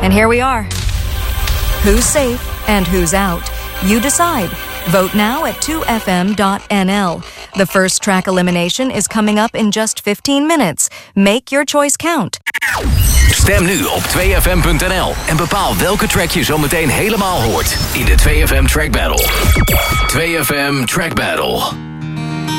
And here we are. Who's safe and who's out? You decide. Vote now at 2fm.nl. The first track elimination is coming up in just 15 minutes. Make your choice count. Stem nu op 2fm.nl en bepaal welke track je zometeen helemaal hoort in de 2FM Track Battle. 2FM Track Battle.